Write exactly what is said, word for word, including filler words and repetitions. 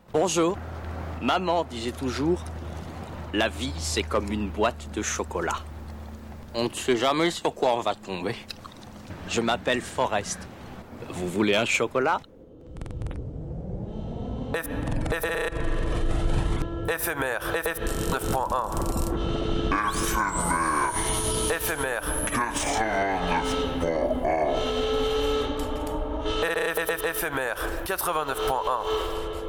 Bonjour. Maman disait toujours, la vie c'est comme une boîte de chocolat. On ne sait jamais sur quoi on va tomber. Je m'appelle Forrest. Vous voulez un chocolat? F... F... Éphémère. F... neuf point un. Éphémère. Éphémère. quatre-vingt-neuf point un.